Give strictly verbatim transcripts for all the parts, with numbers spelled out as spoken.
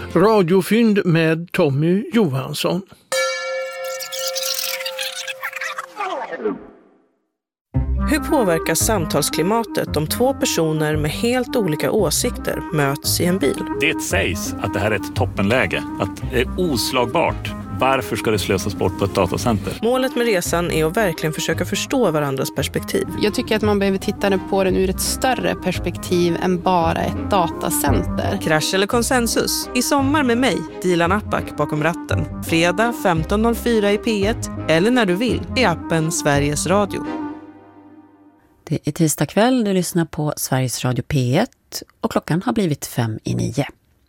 Radiofynd med Tommy Johansson. Hur påverkas samtalsklimatet om två personer med helt olika åsikter möts i en bil? Det sägs att det här är ett toppenläge, att det är oslagbart. Varför ska det slösas bort på ett datacenter? Målet med resan är att verkligen försöka förstå varandras perspektiv. Jag tycker att man behöver titta på den ur ett större perspektiv än bara ett datacenter. Krasch eller konsensus? I sommar med mig, Dilan Apak, bakom ratten. Fredag femton noll fyra i P ett eller när du vill i appen Sveriges Radio. Det är tisdag kväll, du lyssnar på Sveriges Radio P ett och klockan har blivit fem i nio.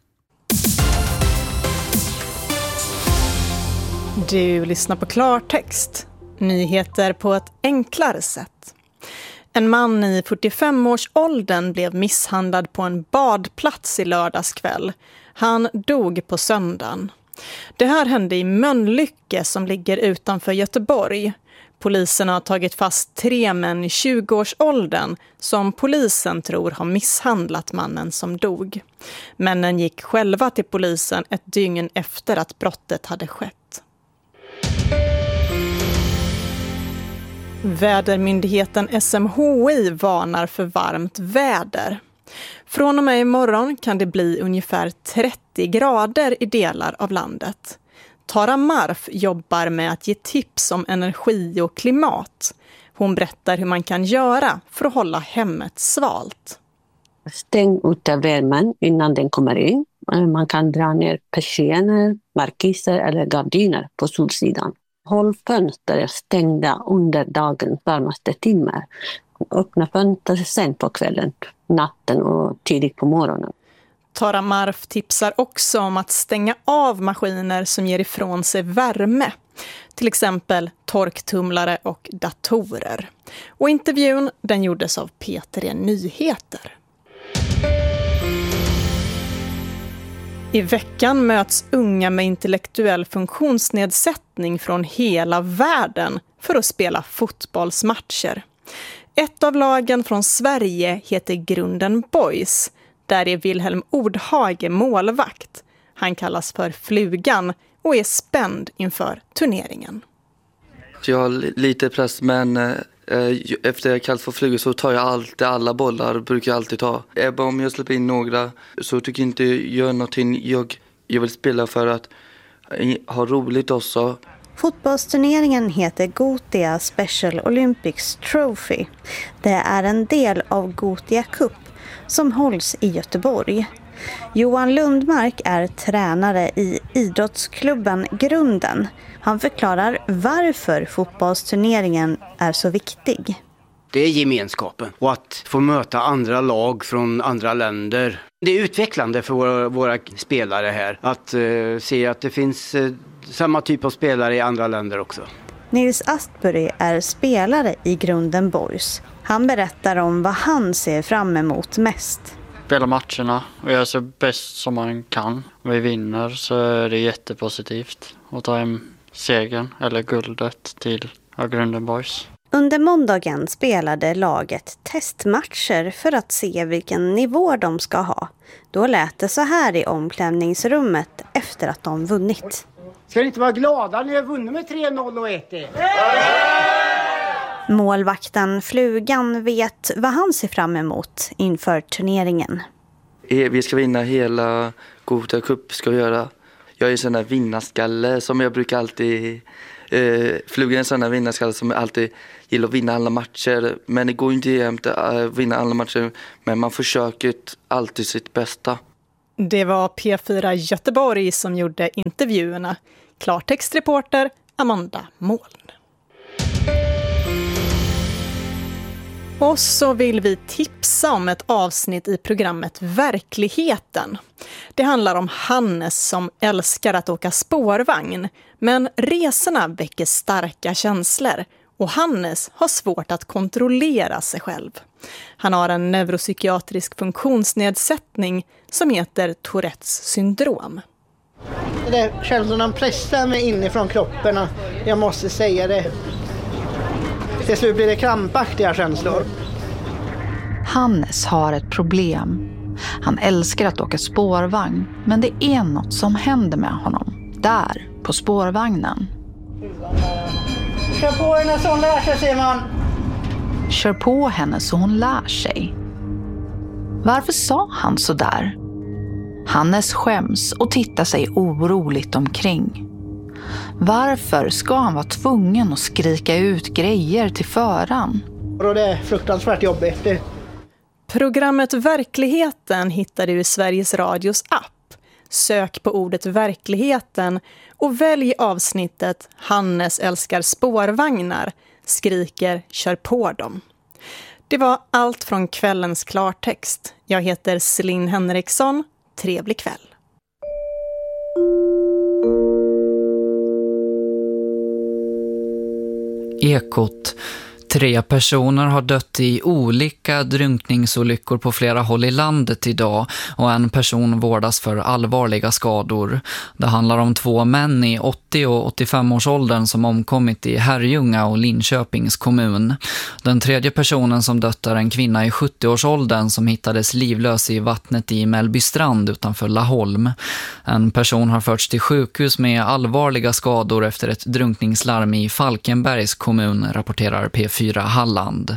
Du lyssnar på klartext. Nyheter på ett enklare sätt. En man i fyrtiofem-årsåldern blev misshandlad på en badplats i lördagskväll. Han dog på söndagen. Det här hände i Mölnlycke som ligger utanför Göteborg. Polisen har tagit fast tre män i tjugo-årsåldern som polisen tror har misshandlat mannen som dog. Männen gick själva till polisen ett dygn efter att brottet hade skett. Vädermyndigheten S M H I varnar för varmt väder. Från och med imorgon kan det bli ungefär trettio grader i delar av landet. Tara Marf jobbar med att ge tips om energi och klimat. Hon berättar hur man kan göra för att hålla hemmet svalt. Stäng ute värmen innan den kommer in. Man kan dra ner persienner, markiser eller gardiner på solsidan. Håll fönster stängda under dagens varmaste timmar. Öppna fönster sen på kvällen, natten och tidigt på morgonen. Tara Marf tipsar också om att stänga av maskiner som ger ifrån sig värme. Till exempel torktumlare och datorer. Och intervjun den gjordes av P tre Nyheter. I veckan möts unga med intellektuell funktionsnedsättning från hela världen för att spela fotbollsmatcher. Ett av lagen från Sverige heter Grunden Boys. Där är Wilhelm Ordhage målvakt. Han kallas för Flugan och är spänd inför turneringen. Jag har lite press, men eh, efter jag kallas för Flugan så tar jag alltid alla bollar, brukar jag alltid ta. Även om jag släpper in några så tycker jag inte jag gör någonting. Jag, jag vill spela för att ha roligt också. Fotbollsturneringen heter Gothia Special Olympics Trophy. Det är en del av Gothia Cup som hålls i Göteborg. Johan Lundmark är tränare i idrottsklubben Grunden. Han förklarar varför fotbollsturneringen är så viktig. Det är gemenskapen och att få möta andra lag från andra länder. Det är utvecklande för våra, våra spelare här att uh, se att det finns uh, samma typ av spelare i andra länder också. Nils Astbury är spelare i Grunden Boys. Han berättar om vad han ser fram emot mest. Spela matcherna och göra så bäst som man kan. Om vi vinner så är det jättepositivt att ta hem segern eller guldet till Grunden Boys. Under måndagen spelade laget testmatcher för att se vilken nivå de ska ha. Då lät det så här i omklädningsrummet efter att de vunnit. Ska ni inte vara glada när jag vunnit med tre noll och ett? Målvakten Flugan vet vad han ser fram emot inför turneringen. Vi ska vinna hela Gothia Cup, ska vi göra. Jag är en sån där vinnarskalle som jag brukar alltid... Eh, Flugan är en sån där vinnarskalle som alltid gillar att vinna alla matcher. Men det går inte jämt att vinna alla matcher. Men man försöker alltid sitt bästa. Det var P fyra Göteborg som gjorde intervjuerna. Klartextreporter Amanda Moln. Och så vill vi tipsa om ett avsnitt i programmet Verkligheten. Det handlar om Hannes som älskar att åka spårvagn. Men resorna väcker starka känslor och Hannes har svårt att kontrollera sig själv. Han har en neuropsykiatrisk funktionsnedsättning som heter Tourettes syndrom. Det är känslorna pressar mig inifrån kroppen. Jag måste säga det. Till slut blir det krampaktiga känslor. Hannes har ett problem. Han älskar att åka spårvagn, men det är något som händer med honom. Där, på spårvagnen. Kör på henne så hon lär sig, Simon. Kör på henne så hon lär sig. Varför sa han så där? Hannes skäms och tittar sig oroligt omkring. Varför ska han vara tvungen att skrika ut grejer till föraren? Och det är fruktansvärt jobbigt. Det... Programmet Verkligheten hittar du i Sveriges Radios app. Sök på ordet verkligheten och välj avsnittet Hannes älskar spårvagnar, skriker kör på dem. Det var allt från kvällens klartext. Jag heter Celine Henriksson. Trevlig kväll. Ekot. Tre personer har dött i olika drunkningsolyckor på flera håll i landet idag och en person vårdas för allvarliga skador. Det handlar om två män i åttio- och åttiofem-årsåldern som omkommit i Herrljunga och Linköpings kommun. Den tredje personen som dött är en kvinna i sjuttio-årsåldern som hittades livlös i vattnet i Mellbystrand utanför Laholm. En person har förts till sjukhus med allvarliga skador efter ett drunkningslarm i Falkenbergs kommun, rapporterar P fyra Halland.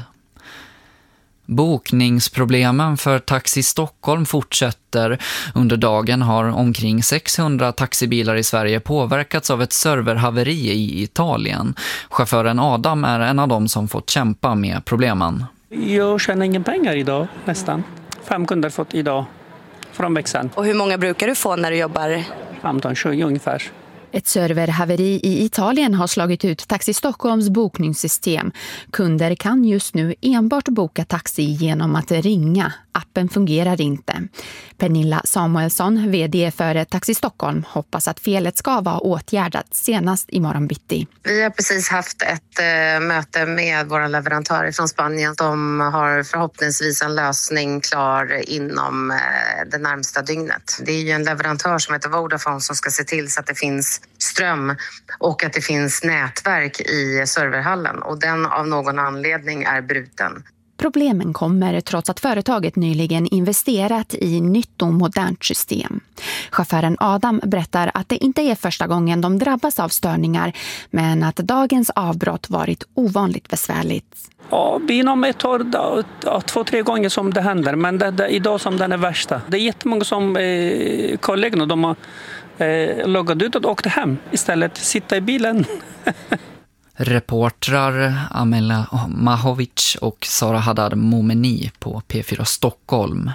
Bokningsproblemen för Taxi Stockholm fortsätter. Under dagen har omkring sexhundra taxibilar i Sverige påverkats av ett serverhaveri i Italien. Chauffören Adam är en av dem som fått kämpa med problemen. Jag tjänar ingen pengar idag, nästan. Fem kunder fått idag från växeln. Och hur många brukar du få när du jobbar? femton tjugo ungefär. Ett serverhaveri i Italien har slagit ut Taxi Stockholms bokningssystem. Kunder kan just nu enbart boka taxi genom att ringa. Appen fungerar inte. Pernilla Samuelsson, vd för Taxi Stockholm, hoppas att felet ska vara åtgärdat senast imorgon bitti. Vi har precis haft ett äh, möte med våra leverantörer från Spanien. De har förhoppningsvis en lösning klar inom äh, det närmsta dygnet. Det är ju en leverantör som heter Vodafone som ska se till så att det finns ström och att det finns nätverk i serverhallen. Och den av någon anledning är bruten. Problemen kommer trots att företaget nyligen investerat i nytt och modernt system. Chauffören Adam berättar att det inte är första gången de drabbas av störningar, men att dagens avbrott varit ovanligt besvärligt. Ja, inom ett år, ja, två, tre gånger som det händer, men det, det, idag som den är värsta. Det är jättemånga som eh, kollegorna, de har eh, loggat ut och åkt hem istället, sitta i bilen. Reportrar Amela Mahovic och Sara Haddad Momeni på P fyra Stockholm.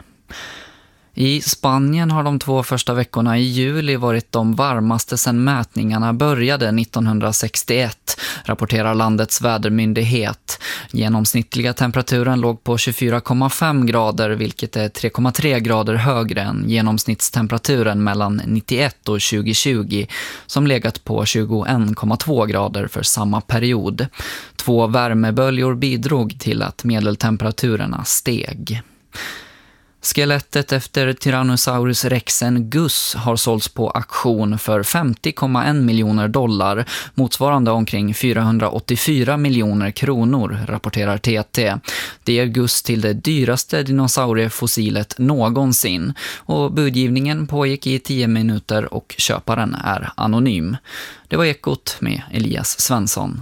I Spanien har de två första veckorna i juli varit de varmaste sedan mätningarna började nittonhundrasextioett, rapporterar landets vädermyndighet. Genomsnittliga temperaturen låg på tjugofyra komma fem grader, vilket är tre komma tre grader högre än genomsnittstemperaturen mellan nittioett och tjugohundratjugo, som legat på tjugoen komma två grader för samma period. Två värmeböljor bidrog till att medeltemperaturerna steg. Skelettet efter Tyrannosaurus rexen Gus har sålts på auktion för femtio komma en miljoner dollar, motsvarande omkring fyrahundraåttiofyra miljoner kronor, rapporterar T T. Det ger Gus till det dyraste dinosauriefossilet någonsin, och budgivningen pågick i tio minuter och köparen är anonym. Det var Ekot med Elias Svensson.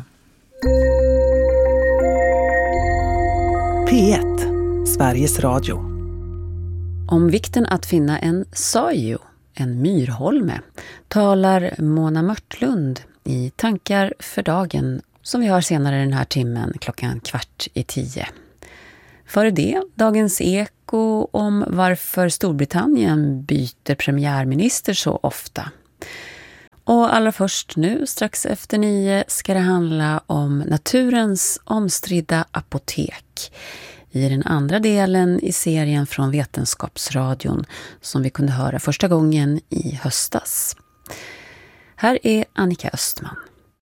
P ett, Sveriges Radio. Om vikten att finna en sajo, en myrholme, talar Mona Mörtlund i Tankar för dagen, som vi har senare den här timmen klockan kvart i tio. Före det, Dagens Eko om varför Storbritannien byter premiärminister så ofta. Och allra först nu, strax efter nio, ska det handla om naturens omstridda apotek. I den andra delen i serien från Vetenskapsradion som vi kunde höra första gången i höstas. Här är Annika Östman.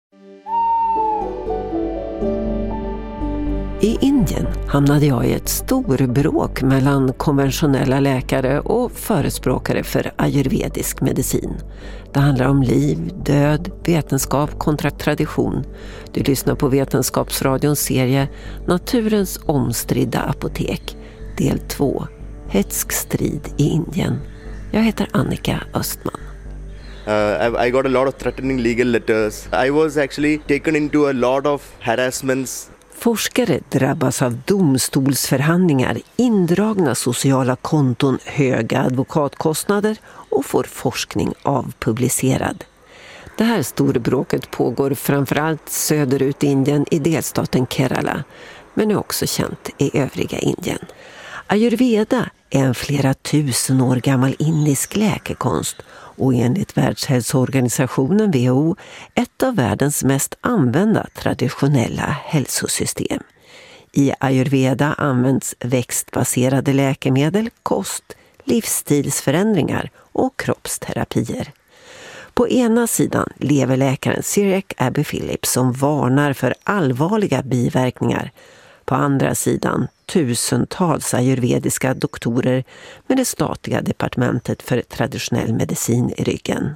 I Indien hamnade jag i ett storbråk mellan konventionella läkare och förespråkare för ayurvedisk medicin. Det handlar om liv, död, vetenskap kontra tradition. Du lyssnar på Vetenskapsradions serie Naturens omstridda apotek, del två. Hetsk strid i Indien. Jag heter Annika Östman. Uh, I, I got a lot of threatening legal letters. I was actually taken into a lot of harassments. Forskare drabbas av domstolsförhandlingar, indragna sociala konton, höga advokatkostnader och får forskning avpublicerad. Det här storbråket pågår framförallt söderut i Indien i delstaten Kerala, men är också känt i övriga Indien. Ayurveda är en flera tusen år gammal indisk läkekonst och enligt Världshälsoorganisationen W H O ett av världens mest använda traditionella hälsosystem. I ayurveda används växtbaserade läkemedel, kost, livsstilsförändringar och kroppsterapier. På ena sidan lever läkaren Cyriac Abbey Phillips som varnar för allvarliga biverkningar. På andra sidan tusentals ayurvediska doktorer med det statliga departementet för traditionell medicin i ryggen.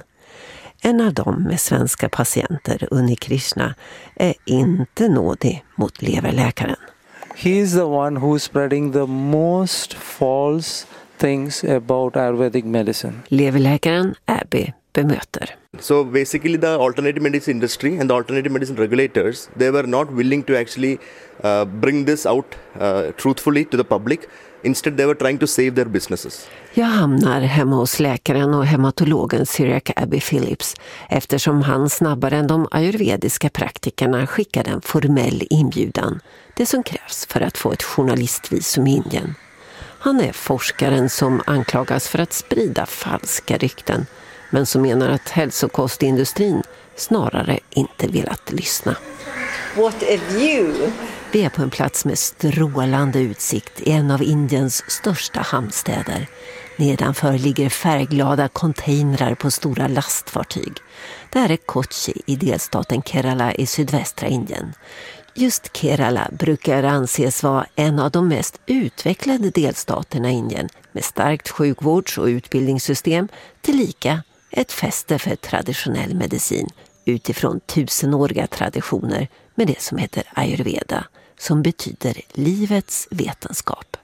En av dem med svenska patienter, Unni Krishna, är inte nådig mot leverläkaren. He is the one who is spreading the most false things about Ayurvedic medicine. Leverläkaren Abbey bemöter. So basically the alternative medicine industry and the alternative medicine regulators, they were not willing to actually uh, bring this out uh, truthfully to the public. Instead they were trying to save their businesses. Jag hamnar hemma hos läkaren och hematologen Cyriac Abbey Phillips eftersom han snabbare än de ayurvediska praktikerna skickade en formell inbjudan. Det som krävs för att få ett journalistvisum i Indien. Han är forskaren som anklagas för att sprida falska rykten, men som menar att hälsokostindustrin snarare inte velat lyssna. What a view! Vi är på en plats med strålande utsikt i en av Indiens största hamnstäder. Nedanför ligger färgglada containrar på stora lastfartyg. Det här är Kochi i delstaten Kerala i sydvästra Indien. Just Kerala brukar anses vara en av de mest utvecklade delstaterna i Indien med starkt sjukvårds- och utbildningssystem tillika ett fäste för traditionell medicin utifrån tusenåriga traditioner med det som heter ayurveda, som betyder livets vetenskap.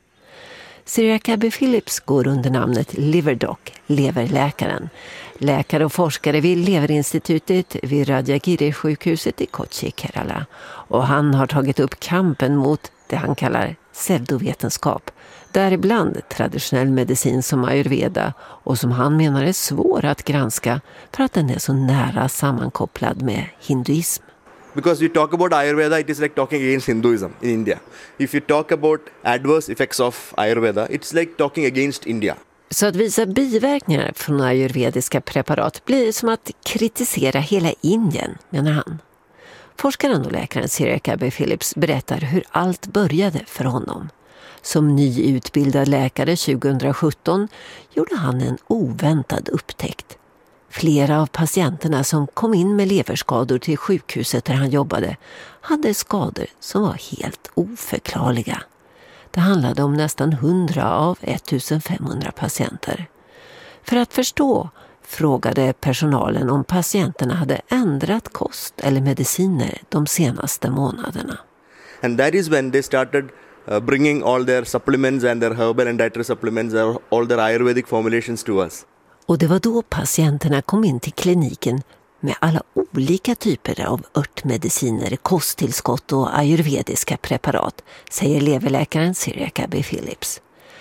Cyriac Abbey Phillips går under namnet Liverdoc, leverläkaren. Läkare och forskare vid Leverinstitutet vid Rajagiri-sjukhuset i Kochi, Kerala. Och han har tagit upp kampen mot det han kallar pseudovetenskap. Däribland traditionell medicin som ayurveda och som han menar är svår att granska för att den är så nära sammankopplad med hinduism. Because you talk about Ayurveda, it is like talking against Hinduism in India. If you talk about adverse effects of Ayurveda, it's like talking against India. Så att visa biverkningar från ayurvediska preparat blir som att kritisera hela Indien, menar han. Forskaren och läkaren Cyriac Abbey Phillips berättar hur allt började för honom. Som nyutbildad läkare tjugohundrasjutton gjorde han en oväntad upptäckt. Flera av patienterna som kom in med leverskador till sjukhuset där han jobbade hade skador som var helt oförklarliga. Det handlade om nästan hundra av ettusenfemhundra patienter. För att förstå frågade personalen om patienterna hade ändrat kost eller mediciner de senaste månaderna. And that is when they started uh, bringing all their supplements and their herbal and dietary supplements, all their ayurvedic formulations to us. Och det var då patienterna kom in till kliniken med alla olika typer av örtmediciner, kosttillskott och ayurvediska preparat, säger leverläkaren Cyriac Abbey Phillips.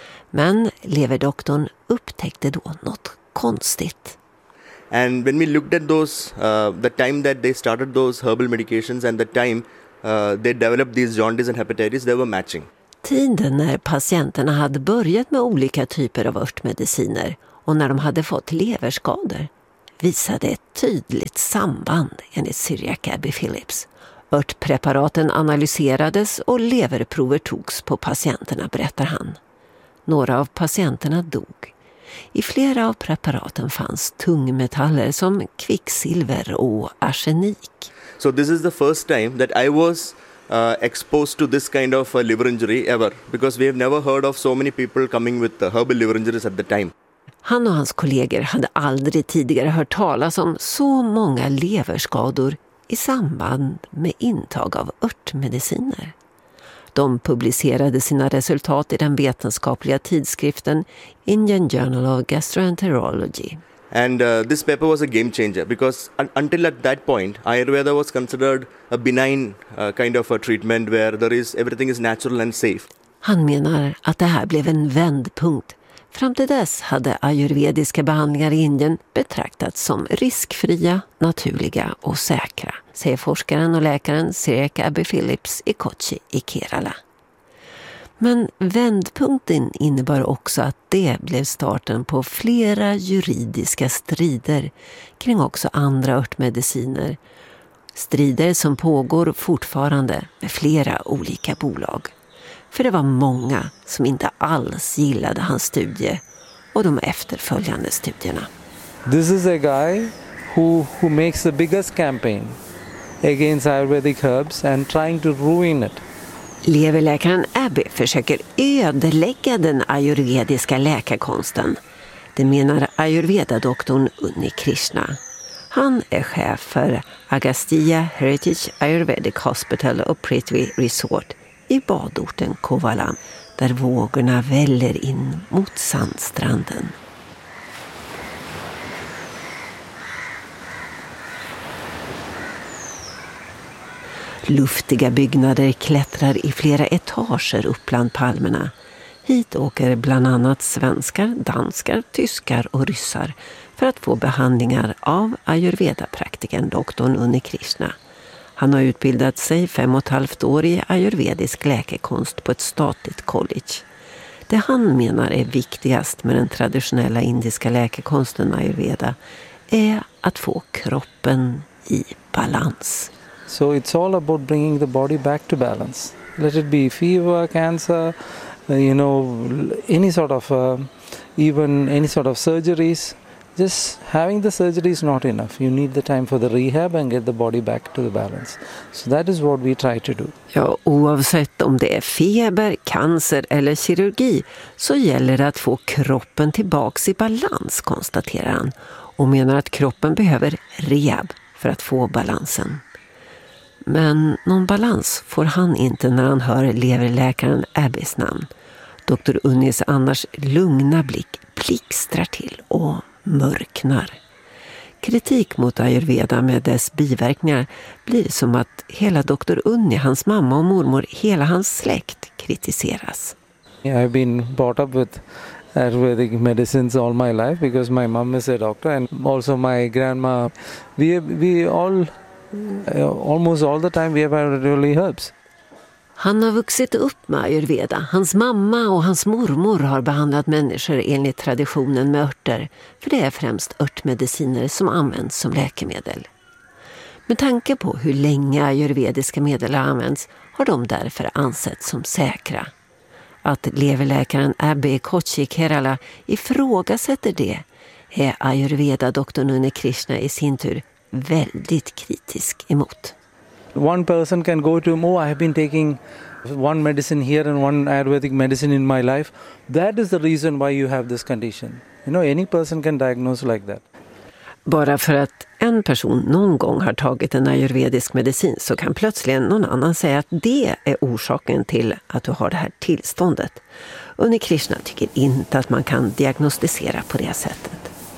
Men leverdoktorn upptäckte då något konstigt. And when we looked at those, uh, the time that they started those herbal medications and the time uh, they developed these jaundice and hepatitis, they were matching. Tiden när patienterna hade börjat med olika typer av örtmediciner och när de hade fått leverskador visade ett tydligt samband enligt Cyriac Abbey Phillips. Örtpreparaten analyserades och leverprover togs på patienterna, berättar han. Några av patienterna dog. I flera av preparaten fanns tungmetaller som kvicksilver och arsenik. So this is the first time that I was uh, exposed to this kind of uh, liver injury ever, because we have never heard of so many people coming with uh, herbal liver injuries at the time. Han och hans kollegor hade aldrig tidigare hört talas om så många leverskador i samband med intag av örtmediciner. De publicerade sina resultat i den vetenskapliga tidskriften Indian Journal of Gastroenterology. And uh, this paper was a game changer because un- until at that point, Ayurveda was considered a benign uh, kind of a treatment where there is everything is natural and safe. Han menar att det här blev en vändpunkt. Fram till dess hade ayurvediska behandlingar i Indien betraktats som riskfria, naturliga och säkra, säger forskaren och läkaren Sirek Abby Phillips i Kochi i Kerala. Men vändpunkten innebar också att det blev starten på flera juridiska strider kring också andra örtmediciner. Strider som pågår fortfarande med flera olika bolag. För det var många som inte alls gillade hans studie och de efterföljande studierna. This is a guy who, who makes the biggest campaign against Ayurvedic herbs and trying to ruin it. Leverläkaren Abby försöker ödelägga den ayurvediska läkarkonsten. Det menar ayurveda-doktorn Unni Krishna. Han är chef för Agastya Heritage Ayurvedic Hospital och Prithvi Resort i badorten Kovalam, där vågorna väller in mot sandstranden. Luftiga byggnader klättrar i flera etager upp bland palmerna. Hit åker bland annat svenskar, danskar, tyskar och ryssar för att få behandlingar av ayurveda-praktikern doktorn Unni Krishna. Han har utbildat sig fem och ett halvt år i ayurvedisk läkekonst på ett statligt college. Det han menar är viktigast med den traditionella indiska läkekonsten ayurveda är att få kroppen i balans. So it's all about bringing the body back to balance. Let it be fever, cancer, you know, any sort of, uh, even any sort of surgeries. Just having the surgery is not enough. You need the time for the rehab and get the body back to the balance. So that is what we try to do. Ja, oavsett om det är feber, cancer eller kirurgi så gäller det att få kroppen tillbaks i balans, konstaterar han. Och menar att kroppen behöver rehab för att få balansen. Men någon balans får han inte när han hör leverläkaren Abbys namn. doktor Unnis annars lugna blick blixtrar till och mörknar. Kritik mot ayurveda med dess biverkningar blir som att hela doktor Unni, hans mamma och mormor, hela hans släkt kritiseras. I've been brought up with Ayurvedic medicines all my life because my mom is a doctor and also my grandma. We we all almost all the time we have Ayurvedic herbs. Han har vuxit upp med ayurveda. Hans mamma och hans mormor har behandlat människor enligt traditionen med örter, för det är främst örtmediciner som används som läkemedel. Med tanke på hur länge ayurvediska medel har använts har de därför ansetts som säkra. Att leverläkaren Abby Kochi Kerala ifrågasätter det är ayurveda-doktorn Unni Krishna i sin tur väldigt kritisk emot. One person can go to, oh, I have been taking one medicine here and one Ayurvedic medicine in my life. That is the reason why you have this condition. You know, any person can diagnose like that. Bara för att en person någon gång har tagit en ayurvedisk medicin så kan plötsligt någon annan säga att det är orsaken till att du har det här tillståndet. Unni Krishna tycker inte att man kan diagnostisera på det sättet.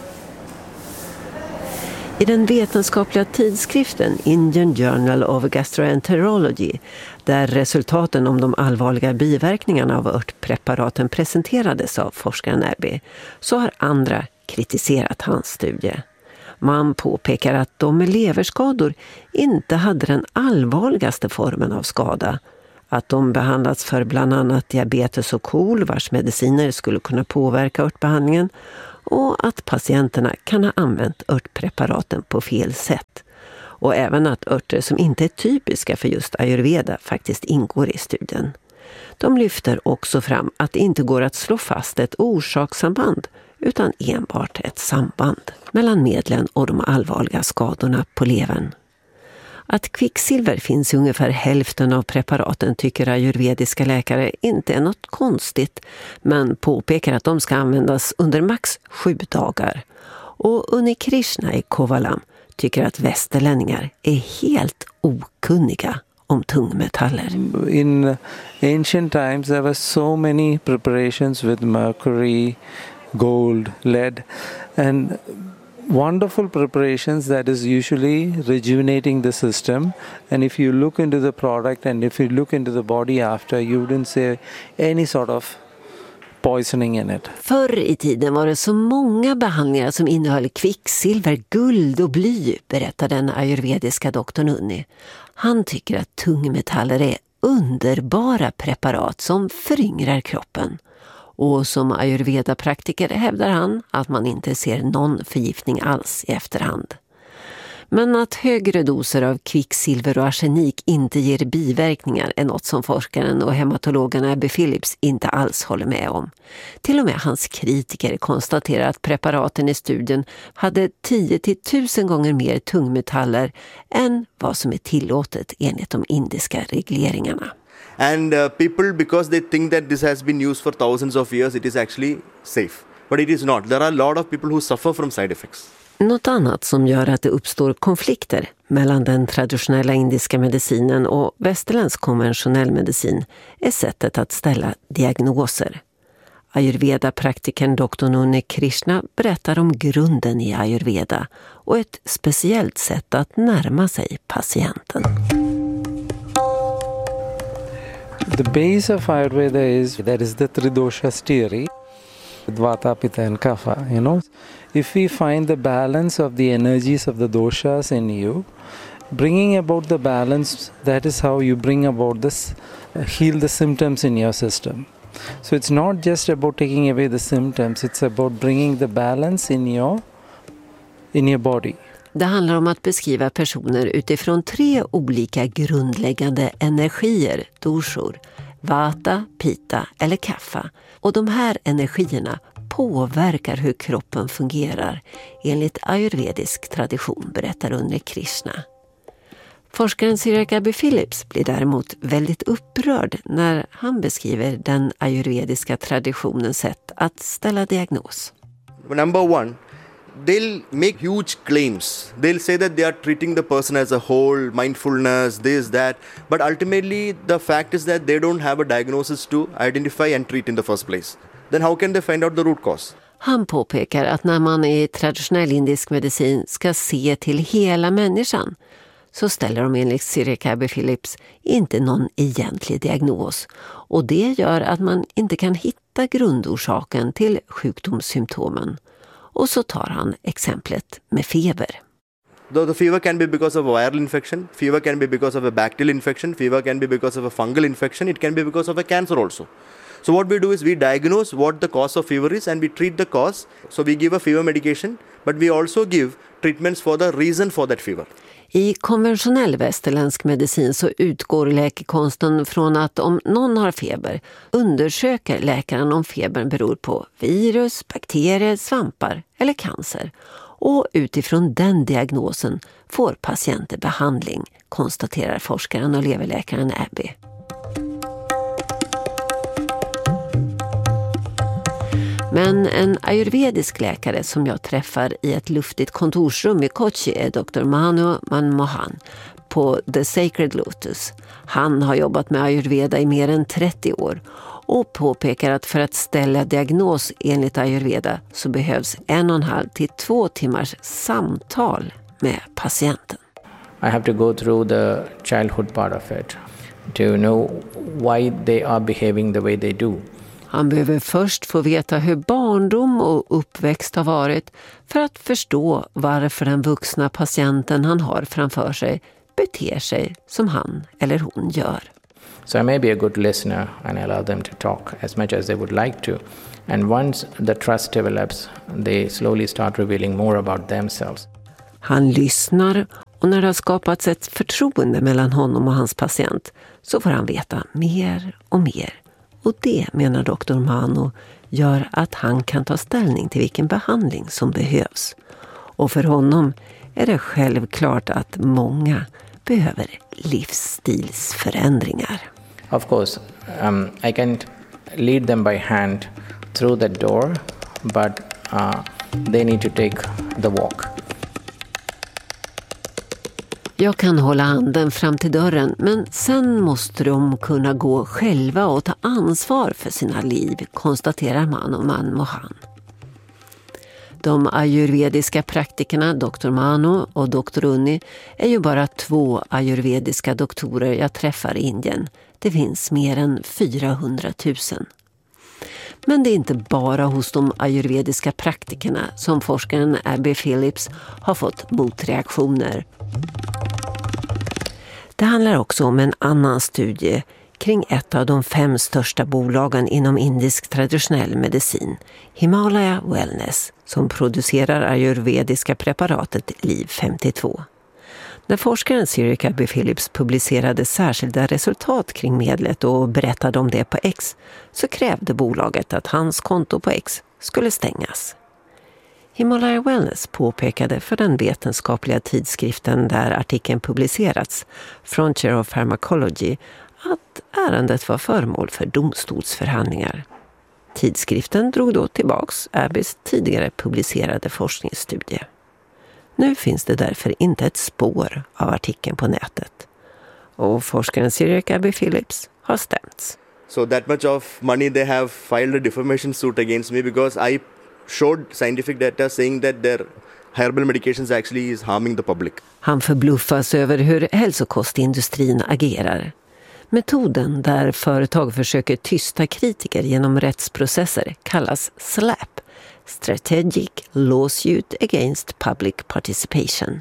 I den vetenskapliga tidskriften Indian Journal of Gastroenterology, där resultaten om de allvarliga biverkningarna av örtpreparaten presenterades av forskaren Abby, så har andra kritiserat hans studie. Man påpekar att de med leverskador inte hade den allvarligaste formen av skada, att de behandlats för bland annat diabetes och KOL vars mediciner skulle kunna påverka örtbehandlingen, och att patienterna kan ha använt örtpreparaten på fel sätt. Och även att örter som inte är typiska för just ayurveda faktiskt ingår i studien. De lyfter också fram att det inte går att slå fast ett orsakssamband utan enbart ett samband mellan medlen och de allvarliga skadorna på levern. Att kvicksilver finns i ungefär hälften av preparaten tycker ayurvediska läkare inte är något konstigt, men påpekar att de ska användas under max sju dagar. Och Unni Krishna i Kovalam tycker att västerlänningar är helt okunniga om tungmetaller. In ancient times there were so many preparations with mercury, gold, lead, and wonderful preparations that is usually rejuvenating the system. And if you look into the product and if you look into the body after, you wouldn't say any sort of poisoning in it. Förr i tiden var det så många behandlingar som innehöll kvicksilver, guld och bly, berättar den ayurvediska doktorn Unni. Han tycker att tungmetaller är underbara preparat som föryngrar kroppen. Och som ayurveda-praktiker hävdar han att man inte ser någon förgiftning alls i efterhand. Men att högre doser av kvicksilver och arsenik inte ger biverkningar är något som forskaren och hematologen Abby Phillips inte alls håller med om. Till och med hans kritiker konstaterar att preparaten i studien hade tio till tusen gånger mer tungmetaller än vad som är tillåtet enligt de indiska regleringarna. And uh, people, because they think that this has been used for thousands of years, it is actually safe. But it is not. There are a lot of people who suffer from side effects. Något annat som gör att det uppstår konflikter mellan den traditionella indiska medicinen och västerländsk konventionell medicin är sättet att ställa diagnoser. Ayurveda-praktikern doktor Unni Krishna berättar om grunden i ayurveda och ett speciellt sätt att närma sig patienten. The base of Ayurveda is that is the three doshas theory, Vata, Pitta and Kapha, you know. If we find the balance of the energies of the doshas in you, bringing about the balance, that is how you bring about this, uh, heal the symptoms in your system. So it's not just about taking away the symptoms, it's about bringing the balance in your, in your body. Det handlar om att beskriva personer utifrån tre olika grundläggande energier, doshor, Vata, Pitta eller Kapha. Och de här energierna påverkar hur kroppen fungerar enligt ayurvedisk tradition, berättar Unni Krishna. Forskaren Sir Abby Phillips blir däremot väldigt upprörd när han beskriver den ayurvediska traditionens sätt att ställa diagnos. Number one, they'll make huge claims. They'll say that they are treating the person as a whole, mindfulness, this, that. But ultimately, the fact is that they don't have a diagnosis to identify and treat in the first place. Then how can they find out the root cause? Han påpekar att när man i traditionell indisk medicin ska se till hela människan så ställer de enligt Sir Abby Phillips inte någon egentlig diagnos. Och det gör att man inte kan hitta grundorsaken till sjukdomssymptomen. Och så tar han exemplet med feber. The, the fever can be because of a viral infection, fever can be because of a bacterial infection, fever can be because of a fungal infection, it can be because of a cancer also. So what we do is we diagnose what the cause of fever is and we treat the cause. So we give a fever medication, but we also give treatments for the reason for that fever. I konventionell västerländsk medicin så utgår läkekonsten från att om någon har feber undersöker läkaren om febern beror på virus, bakterier, svampar eller cancer. Och utifrån den diagnosen får patienter behandling, konstaterar forskaren och leverläkaren Abby. Men en ayurvedisk läkare som jag träffar i ett luftigt kontorsrum i Kochi är doktor Manu Manmohan på The Sacred Lotus. Han har jobbat med ayurveda i mer än trettio år och påpekar att för att ställa diagnos enligt ayurveda så behövs en och en halv till två timmars samtal med patienten. I have to go through the childhood part of it to know why they are behaving the way they do. Han behöver först få veta hur barndom och uppväxt har varit för att förstå varför den vuxna patienten han har framför sig beter sig som han eller hon gör. So I may be a good listener and allow them to talk as much as they would like to. And once the trust develops, they slowly start revealing more about themselves. Han lyssnar och när det har skapats ett förtroende mellan honom och hans patient så får han veta mer och mer. Och det, menar doktor Manu, gör att han kan ta ställning till vilken behandling som behövs. Och för honom är det självklart att många behöver livsstilsförändringar. Of course, um, I can't lead them by hand through the door, but uh, they need to take the walk. Jag kan hålla handen fram till dörren, men sen måste de kunna gå själva och ta ansvar för sina liv, konstaterar Manoman Mohan. De ayurvediska praktikerna doktor Mano och doktor Unni är ju bara två ayurvediska doktorer jag träffar i Indien. Det finns mer än fyrahundratusen. Men det är inte bara hos de ayurvediska praktikerna som forskaren Abby Phillips har fått motreaktioner. Det handlar också om en annan studie kring ett av de fem största bolagen inom indisk traditionell medicin, Himalaya Wellness, som producerar ayurvediska preparatet Liv femtiotvå. När forskaren Sirika B. Phillips publicerade särskilda resultat kring medlet och berättade om det på X, så krävde bolaget att hans konto på X skulle stängas. Himalaya Wellness påpekade för den vetenskapliga tidskriften där artikeln publicerats, Frontier of Pharmacology, att ärendet var föremål för domstolsförhandlingar. Tidskriften drog då tillbaks Abbys tidigare publicerade forskningsstudie. Nu finns det därför inte ett spår av artikeln på nätet. Och forskaren Sirika B. Phillips har stämts. So that much of money they have filed a defamation suit against me because I showed scientific data saying that their herbal medications actually is harming the public. Han förbluffas över hur hälsokostindustrin agerar. Metoden där företag försöker tysta kritiker genom rättsprocesser kallas SLAP, Strategic Lawsuit Against Public Participation.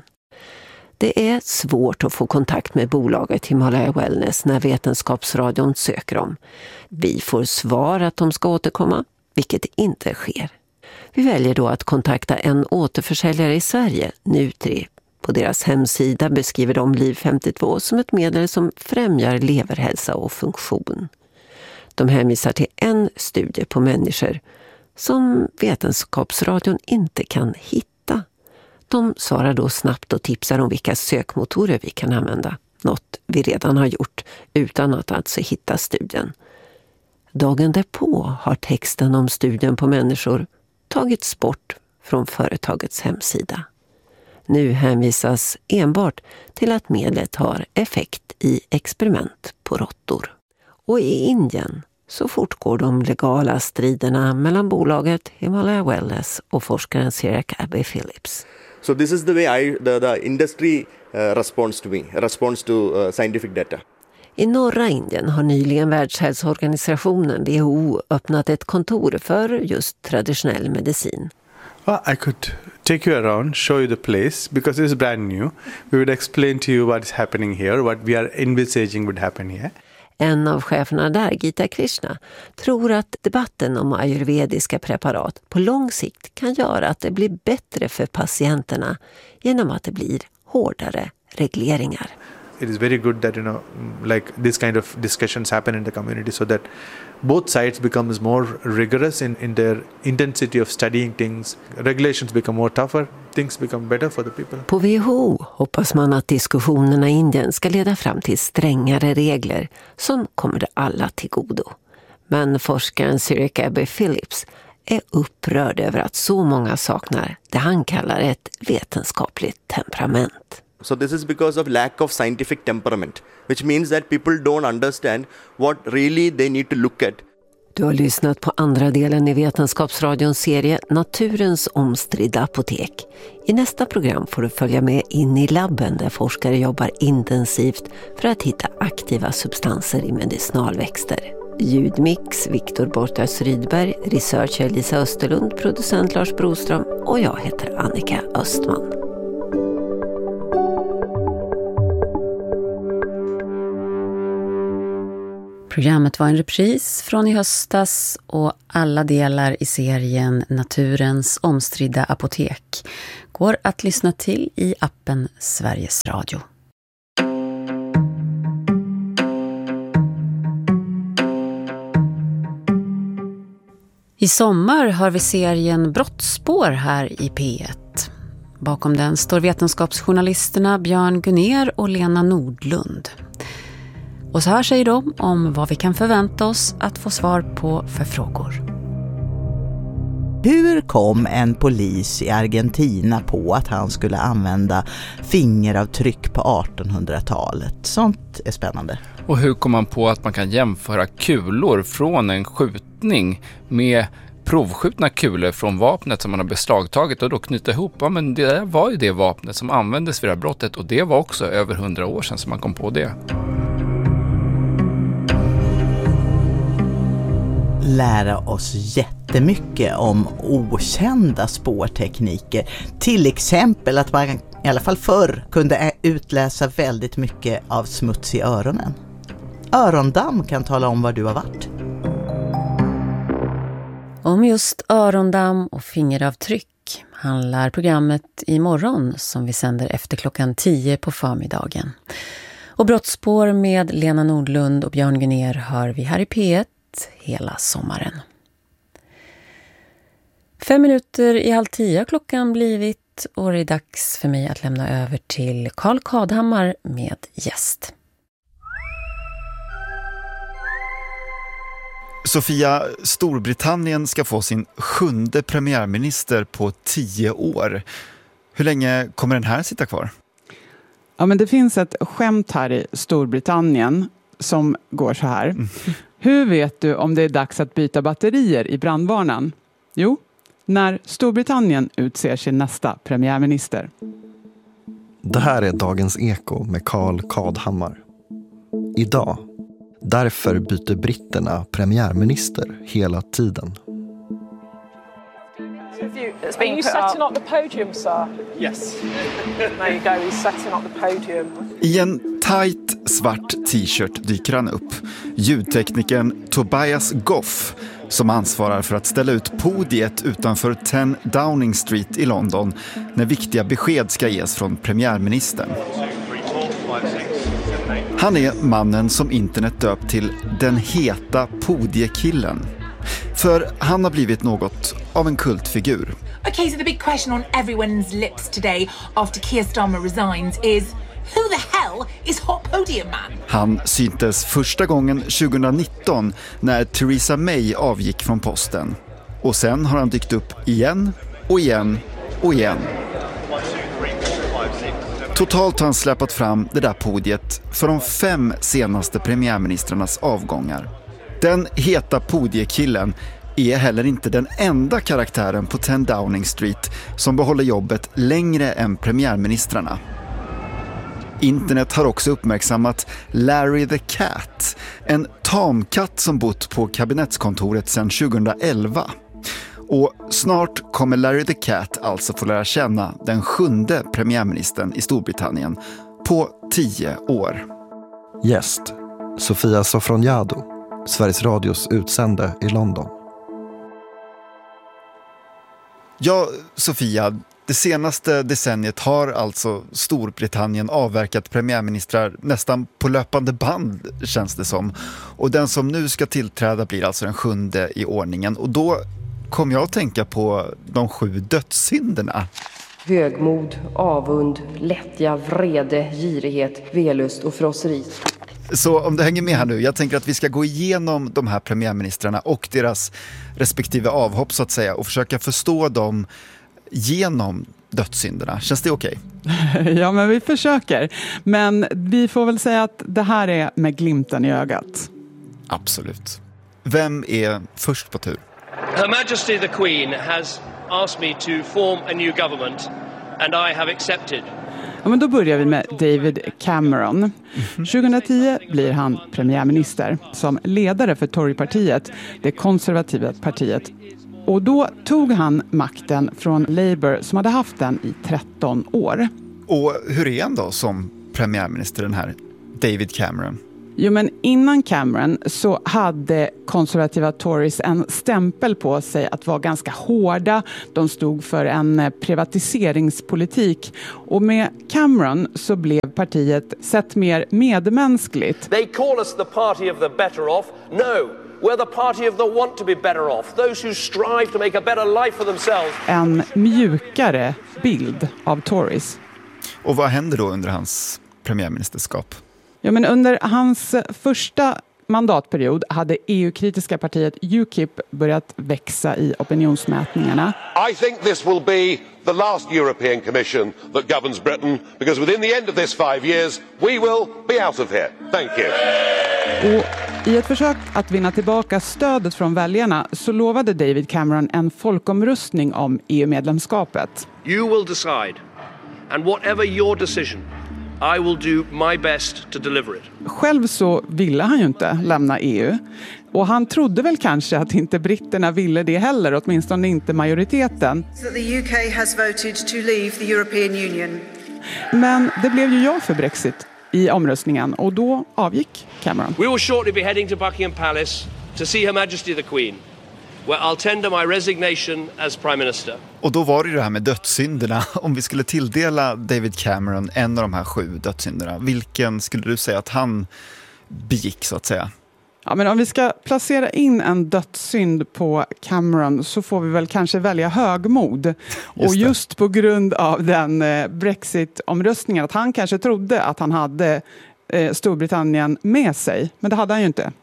Det är svårt att få kontakt med bolaget Himalaya Wellness när Vetenskapsradion söker dem. Vi får svar att de ska återkomma, vilket inte sker. Vi väljer då att kontakta en återförsäljare i Sverige, Nutri. På deras hemsida beskriver de Liv femtiotvå som ett medel som främjar leverhälsa och funktion. De hänvisar till en studie på människor som Vetenskapsradion inte kan hitta. De svarar då snabbt och tipsar om vilka sökmotorer vi kan använda. Något vi redan har gjort utan att alltså hitta studien. Dagen därpå har texten om studien på människor tagits bort från företagets hemsida. Nu hänvisas enbart till att medlet har effekt i experiment på råttor. Och i Indien så fortgår de legala striderna mellan bolaget Himalaya Wellness och forskaren Sirika B. Phillips. So this is the way I, the, the industry uh, responds to me, responds to uh, scientific data. I norra Indien har nyligen Världshälsoorganisationen W H O öppnat ett kontor för just traditionell medicin. Well, I could take you around, show you the place, because it's brand new. We would explain to you what is happening here, what we are envisaging would happen here. En av cheferna där, Gita Krishna, tror att debatten om ayurvediska preparat på lång sikt kan göra att det blir bättre för patienterna genom att det blir hårdare regleringar. It is very good that, you know, like this kind of discussions happen in the community so that both sides becomes more rigorous in, in their intensity of studying things. Regulations become more tougher, things become better for the people. På W H O hoppas man att diskussionerna i Indien ska leda fram till strängare regler som kommer alla till godo. Men forskaren Sirika B. Phillips är upprörd över att så många saknar det han kallar ett vetenskapligt temperament. So this is because of lack of scientific temperament, which means that people don't understand what really they need to look at. Du har lyssnat på andra delen i Vetenskapsradions serie Naturens omstridda apotek. I nästa program får du följa med in i labben där forskare jobbar intensivt för att hitta aktiva substanser i medicinalväxter. Ljudmix Viktor Bortas Rydberg, researcher Lisa Österlund, producent Lars Broström och jag heter Annika Östman. Programmet var en repris från i höstas och alla delar i serien Naturens omstridda apotek går att lyssna till i appen Sveriges Radio. I sommar har vi serien Brottsspår här i P ett. Bakom den står vetenskapsjournalisterna Björn Gunner och Lena Nordlund. Och så här säger de om vad vi kan förvänta oss att få svar på för frågor. Hur kom en polis i Argentina på att han skulle använda fingeravtryck på artonhundratalet? Sånt är spännande. Och hur kom man på att man kan jämföra kulor från en skjutning med provskjutna kulor från vapnet som man har beslagtagit och då knyta ihop? Ja, men det var ju det vapnet som användes vid det här brottet och det var också över hundra år sedan som man kom på det. Lära oss jättemycket om okända spårtekniker. Till exempel att man i alla fall förr kunde utläsa väldigt mycket av smuts i öronen. Örondamm kan tala om var du har varit. Om just örondamm och fingeravtryck handlar programmet imorgon som vi sänder efter klockan tio på förmiddagen. Och Brottsspår med Lena Nordlund och Björn Gunner hör vi här i P ett hela sommaren. Fem minuter i halv tio har klockan blivit och det är dags för mig att lämna över till Carl Kadhammar med gäst. Sofia, Storbritannien ska få sin sjunde premiärminister på tio år. Hur länge kommer den här sitta kvar? Ja, men det finns ett skämt här i Storbritannien som går så här. Mm. Hur vet du om det är dags att byta batterier i brandvarnaren? Jo, när Storbritannien utser sin nästa premiärminister. Det här är Dagens Eko med Carl Kadhammar. Idag. Därför byter britterna premiärminister hela tiden. Are you setting up the podium, sir? Yes. There you go, he's setting up the podium. I en tight svart t-shirt dyker han upp. Ljudteknikern Tobias Goff, som ansvarar för att ställa ut podiet utanför tio Downing Street i London när viktiga besked ska ges från premiärministern. Han är mannen som internet döpt till den heta podiekillen. För han har blivit något av en kultfigur. Okay, so the big question on everyone's lips today after Keir Starmer resigns is who the hell is Hot Podium Man? Han syntes första gången tjugonitton när Theresa May avgick från posten. Och sen har han dykt upp igen och igen och igen. Totalt har han släpat fram det där podiet för de fem senaste premiärministrarnas avgångar. Den heta podiekillen är heller inte den enda karaktären på tio Downing Street som behåller jobbet längre än premiärministrarna. Internet har också uppmärksammat Larry the Cat, en tamkatt som bott på kabinettskontoret sedan tjugoelva. Och snart kommer Larry the Cat alltså få lära känna den sjunde premiärministern i Storbritannien på tio år. Gäst, Sofia Sofroniado, Sveriges Radios utsände i London. Ja, Sofia, det senaste decenniet har alltså Storbritannien avverkat premiärministrar nästan på löpande band, känns det som. Och den som nu ska tillträda blir alltså den sjunde i ordningen. Och då kom jag att tänka på de sju dödssynderna. Högmod, avund, lättja, vrede, girighet, velust och frosseri. Så om du hänger med här nu, jag tänker att vi ska gå igenom de här premiärministrarna och deras respektive avhopp så att säga och försöka förstå dem genom dödssynderna. Känns det okej? Okay? Ja, men vi försöker. Men vi får väl säga att det här är med glimten i ögat. Absolut. Vem är först på tur? Her Majesty the Queen has asked me to form a new government and I have accepted. Ja, men då börjar vi med David Cameron. tjugohundratio blir han premiärminister som ledare för Torypartiet, det konservativa partiet. Och då tog han makten från Labour som hade haft den i tretton år. Och hur är han då som premiärminister, den här David Cameron? Jo, men innan Cameron så hade konservativa Tories en stämpel på sig att vara ganska hårda. De stod för en privatiseringspolitik. Och med Cameron så blev partiet sett mer medmänskligt. They call us the party of the better off. No, we're the party of the want to be better off. Those who strive to make a better life for themselves. En mjukare bild av Tories. Och vad händer då under hans premiärministerskap? Ja, men under hans första mandatperiod hade E U-kritiska partiet U KIP börjat växa i opinionsmätningarna. I think this will be the last European Commission that governs Britain, because within the end of this five years we will be out of here. Thank you. Och i ett försök att vinna tillbaka stödet från väljarna så lovade David Cameron en folkomröstning om E U-medlemskapet. You will decide, and whatever your decision, I will do my best to deliver it. Själv så ville han ju inte lämna E U. Och han trodde väl kanske att inte britterna ville det heller, åtminstone inte majoriteten. So the U K has voted to leave the European Union. Men det blev ju ja för Brexit i omröstningen och då avgick Cameron. We will shortly be heading to Buckingham Palace to see Her Majesty the Queen, where I'll tender my resignation as Prime Minister. Och då var det ju det här med dödssynderna. Om vi skulle tilldela David Cameron en av de här sju dödssynderna, vilken skulle du säga att han begick så att säga? Ja, men om vi ska placera in en dödssynd på Cameron så får vi väl kanske välja högmod. Just och just på grund av den eh, Brexit-omröstningen, att han kanske trodde att han hade eh, Storbritannien med sig, men det hade han ju inte.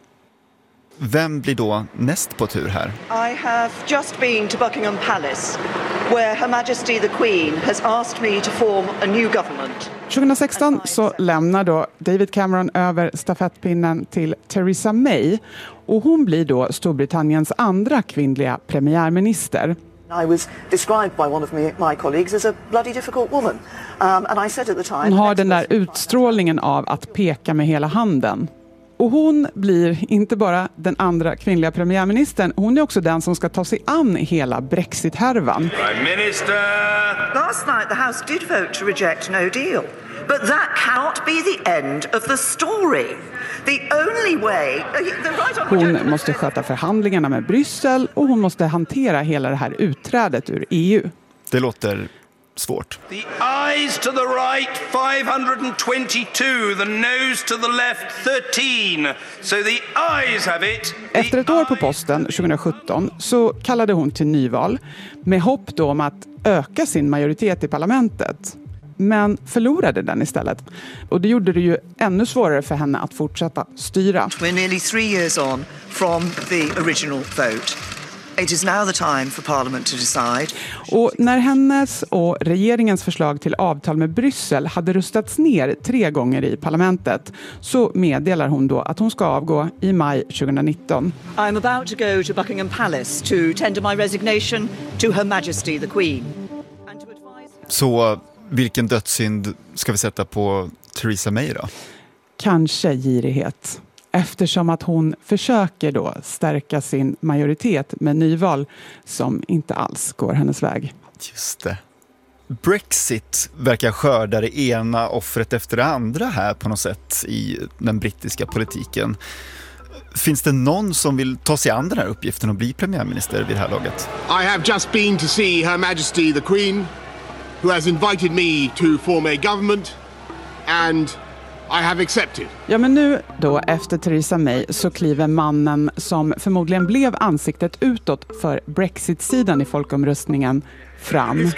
Vem blir då näst på tur här? I have just been to Buckingham Palace, where Her Majesty the Queen has asked me to form a new government. tjugohundrasexton så lämnar då David Cameron över stafettpinnen till Theresa May och hon blir då Storbritanniens andra kvinnliga premiärminister. I was described by one of my, my colleagues as a bloody difficult woman. Um, and I said at the time... Hon har den där utstrålningen av att peka med hela handen. Och hon blir inte bara den andra kvinnliga premiärministern, hon är också den som ska ta sig an hela Brexit-härvan. Prime Minister! Last night the House did vote to reject no deal. But that cannot be the end of the story. The only way... The right hon måste sköta förhandlingarna med Bryssel och hon måste hantera hela det här utträdet ur E U. Det låter svårt. The eyes to the right five hundred twenty-two, the nose to the left thirteen. So the eyes have it. The Efter ett år på posten tjugohundrasjutton så kallade hon till nyval med hopp då om att öka sin majoritet i parlamentet. Men förlorade den istället. Och det gjorde det ju ännu svårare för henne att fortsätta styra. We're nearly three years on from the original vote. It is now the time for Parliament to decide. Och när hennes och regeringens förslag till avtal med Bryssel hade röstats ner tre gånger i parlamentet så meddelar hon då att hon ska avgå i maj tjugohundranitton. I'm about to go to Buckingham Palace to tender my resignation to Her Majesty the Queen. Så vilken dödssynd ska vi sätta på Theresa May då? Kanske girighet. Eftersom att hon försöker då stärka sin majoritet med nyval som inte alls går hennes väg. Just det. Brexit verkar skörda det ena offret efter det andra här på något sätt i den brittiska politiken. Finns det någon som vill ta sig an den här uppgiften och bli premiärminister vid det här laget? I have just been to see Her Majesty the Queen, who has invited me to form a government, and I have accepted. Ja, men nu då efter Theresa May så kliver mannen som förmodligen blev ansiktet utåt för Brexit-sidan i folkomröstningen fram.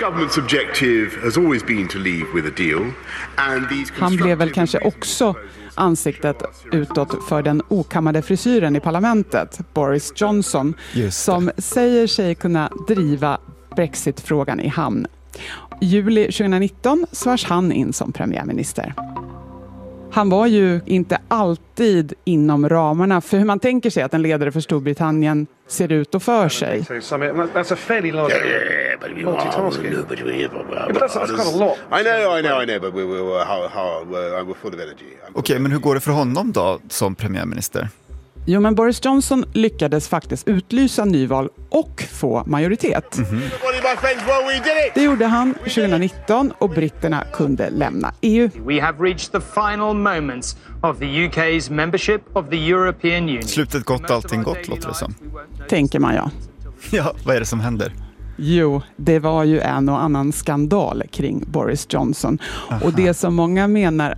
Han blev väl kanske också ansiktet utåt för den okammade frisyren i parlamentet, Boris Johnson, som säger sig kunna driva Brexit-frågan i hamn. I juli tjugohundranitton svars han in som premiärminister. Han var ju inte alltid inom ramarna för hur man tänker sig att en ledare för Storbritannien ser ut och för sig. That's a fairly large multitasking. But that's kind of a lot. I know, I know, I know, but we were how how we're full of energy. Okej, men hur går det för honom då som premiärminister? Jo, men Boris Johnson lyckades faktiskt utlysa nyval och få majoritet. Mm-hmm. Det gjorde han tjugohundranitton och britterna kunde lämna E U. We have reached the final moments of the U K's membership of the European Union. Slutet gott, allting gott, låter det som. Tänker man ja. Ja, vad är det som händer? Jo, det var ju en och annan skandal kring Boris Johnson. Aha. Och det som många menar